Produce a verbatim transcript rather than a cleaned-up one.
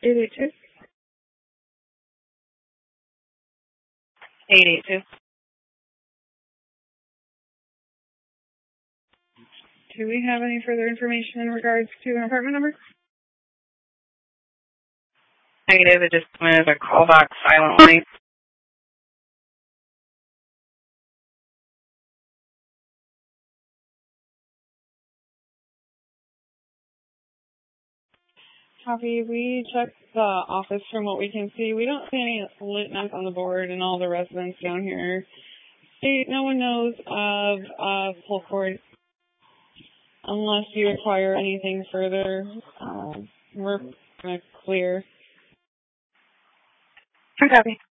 eight eight two. eight eight two. Do we have any further information in regards to an apartment number? Negative. It just went as a callback silently. Copy. We checked the office from what we can see. We don't see any litness on the board and all the residents down here. No one knows of uh, pull cord. Unless you require anything further, uh, we're going to clear. Copy.